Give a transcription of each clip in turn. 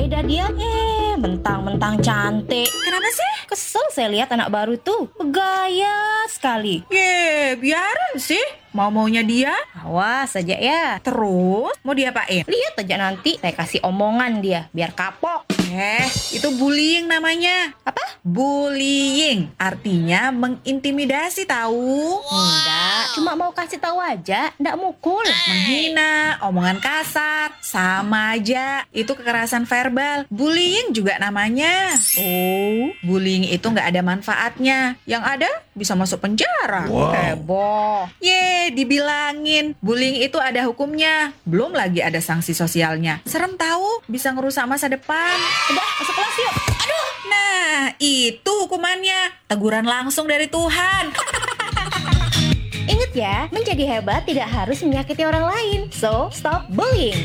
dah dia. Mentang-mentang cantik. Kenapa sih? Kesel saya lihat anak baru tuh. Bergaya sekali. Biarin sih. Mau-maunya dia. Awas saja ya. Terus mau diapain? Lihat aja nanti saya kasih omongan dia biar kapok. Itu bullying namanya. Apa? Bullying artinya mengintimidasi tahu. Enggak, cuma mau kasih tahu aja, enggak mukul. Menghina, omongan kasar, sama aja. Itu kekerasan verbal. Bullying juga namanya. Oh, Bullying itu nggak ada manfaatnya. Yang ada bisa masuk penjara. heboh. Dibilangin. Bullying itu ada hukumnya. Belum lagi ada sanksi sosialnya. Serem tahu, bisa ngerusak masa depan. Udah, masuk kelas yuk. Nah, itu hukumannya. Teguran langsung dari Tuhan. Ingat ya, menjadi hebat tidak harus menyakiti orang lain. So, stop bullying.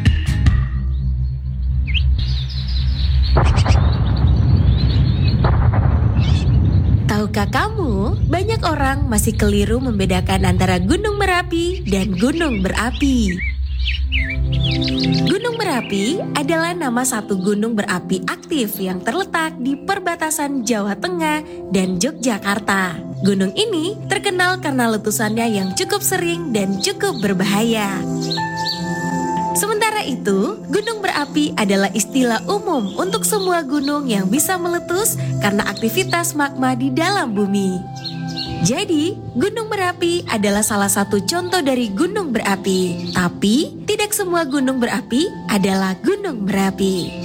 Tahukah kamu, banyak orang masih keliru membedakan antara Gunung Merapi dan Gunung Berapi. Gunung Merapi adalah nama satu gunung berapi aktif yang terletak di perbatasan Jawa Tengah dan Yogyakarta. Gunung ini terkenal karena letusannya yang cukup sering dan cukup berbahaya. Sementara itu, gunung berapi adalah istilah umum untuk semua gunung yang bisa meletus karena aktivitas magma di dalam bumi. Jadi, Gunung Merapi adalah salah satu contoh dari gunung berapi. Tapi, tidak semua gunung berapi adalah gunung berapi.